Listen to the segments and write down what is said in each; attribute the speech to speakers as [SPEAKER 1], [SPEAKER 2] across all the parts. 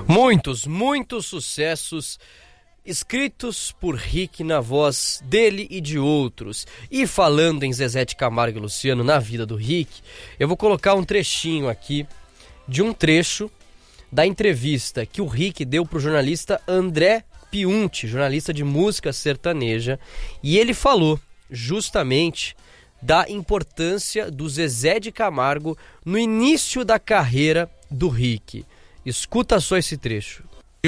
[SPEAKER 1] Muitos sucessos escritos por Rick na voz dele e de outros. E falando em Zezé de Camargo e Luciano na vida do Rick, eu vou colocar um trechinho aqui de um trecho da entrevista que o Rick deu para o jornalista André Piunti, jornalista de música sertaneja, e ele falou justamente da importância do Zezé de Camargo no início da carreira do Rick. Escuta só esse trecho.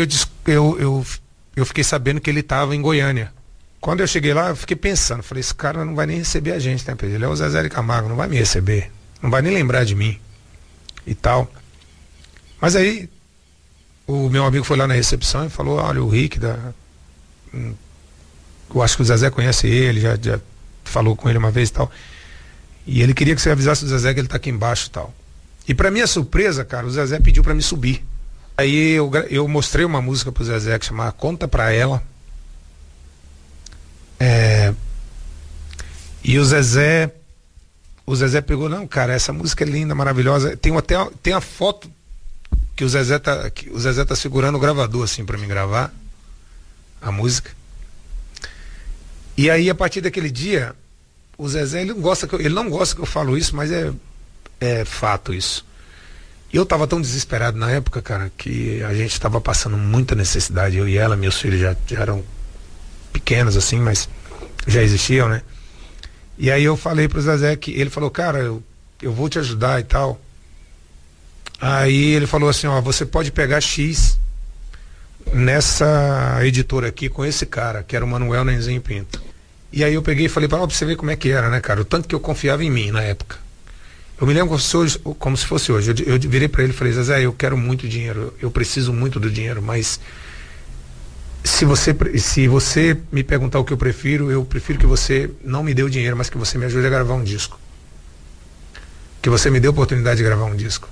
[SPEAKER 2] Eu fiquei sabendo que ele estava em Goiânia. Quando eu cheguei lá, eu fiquei pensando, falei, esse cara não vai nem receber a gente, né, Pedro? Ele é o Zezé de Camargo, não vai me receber, não vai nem lembrar de mim e tal. Mas aí o meu amigo foi lá na recepção e falou, olha, o Rick eu acho que o Zezé conhece ele, já falou com ele uma vez e tal, e ele queria que você avisasse o Zezé que ele tá aqui embaixo e tal. E pra minha surpresa, cara, o Zezé pediu pra me subir. Aí eu mostrei uma música pro Zezé que chamava Conta Pra Ela. E o Zezé pegou, não, cara, essa música é linda, maravilhosa. Tem a foto que o Zezé tá segurando o gravador assim pra me gravar a música. E aí, a partir daquele dia, o Zezé, ele não gosta que eu falo isso, mas é fato isso. E eu tava tão desesperado na época, cara, que a gente tava passando muita necessidade, eu e ela, meus filhos já eram pequenos assim, mas já existiam, né? E aí eu falei pro Zezé que, ele falou, cara, eu vou te ajudar e tal. Aí ele falou assim, ó, você pode pegar X nessa editora aqui com esse cara, que era o Manuel Nenzinho Pinto. E aí eu peguei e falei pra você ver como é que era, né, cara? O tanto que eu confiava em mim na época. Eu me lembro como se fosse hoje. Eu virei pra ele e falei, Zezé, eu quero muito dinheiro, eu preciso muito do dinheiro, mas se você me perguntar o que eu prefiro que você não me dê o dinheiro, mas que você me ajude a gravar um disco. Que você me dê a oportunidade de gravar um disco.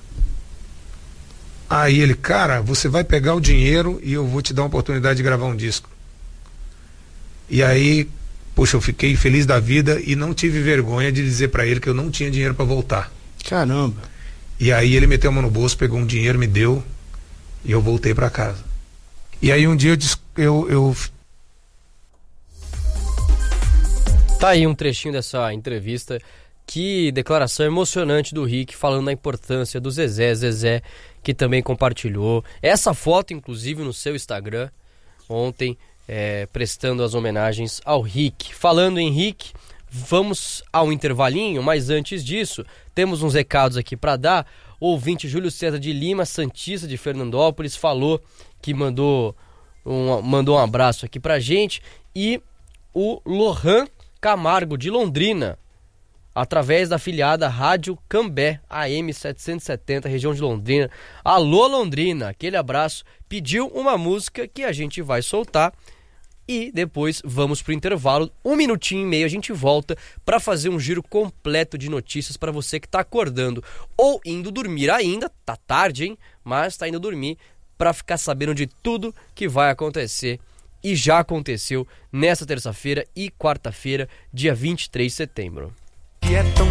[SPEAKER 2] Aí ele, cara, você vai pegar o dinheiro e eu vou te dar uma oportunidade de gravar um disco. E aí, poxa, eu fiquei feliz da vida e não tive vergonha de dizer pra ele que eu não tinha dinheiro pra voltar.
[SPEAKER 3] Caramba.
[SPEAKER 2] E aí ele meteu a mão no bolso, pegou um dinheiro, me deu e eu voltei pra casa. E aí um dia eu
[SPEAKER 1] Tá aí um trechinho dessa entrevista. Que declaração emocionante do Rick, falando da importância do Zezé, que também compartilhou essa foto, inclusive, no seu Instagram, ontem, prestando as homenagens ao Rick. Falando em Rick, vamos ao intervalinho, mas antes disso, temos uns recados aqui para dar. O ouvinte Júlio César de Lima, santista de Fernandópolis, falou que mandou um abraço aqui pra gente. E o Lohan Camargo, de Londrina, através da afiliada Rádio Cambé, AM 770, região de Londrina. Alô, Londrina, aquele abraço. Pediu uma música que a gente vai soltar e depois vamos pro intervalo. 1 minutinho e meio a gente volta para fazer um giro completo de notícias para você que tá acordando ou indo dormir ainda. Tá tarde, hein? Mas tá indo dormir, para ficar sabendo de tudo que vai acontecer. E já aconteceu nesta terça-feira e quarta-feira, dia 23 de setembro.
[SPEAKER 4] E é tão